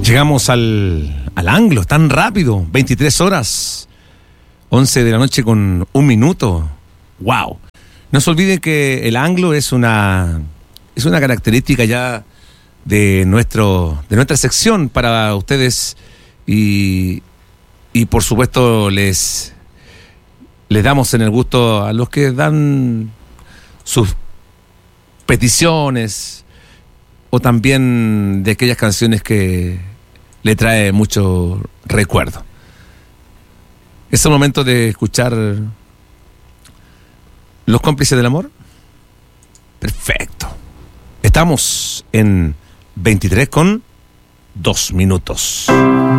Llegamos al Anglo, tan rápido, 23 horas, 11 de la noche con 1 minuto. ¡Wow! No se olviden que el Anglo es una característica ya de nuestra sección para ustedes y por supuesto les damos en el gusto a los que dan sus peticiones o también de aquellas canciones que le trae mucho recuerdo. Es el momento de escuchar Los Cómplices del Amor. Perfecto. Estamos en 23 con 2 minutos.